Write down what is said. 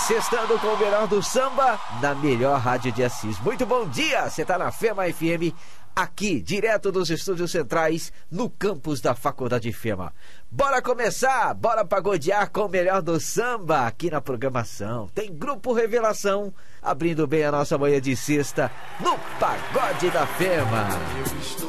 Sextando com o melhor do samba na melhor rádio de Assis. Muito bom dia, você tá na Fema FM, aqui, direto dos estúdios centrais, no campus da Faculdade Fema. Bora começar, bora pagodear com o melhor do samba aqui na programação. Tem Grupo Revelação, abrindo bem a nossa manhã de sexta, no Pagode da Fema.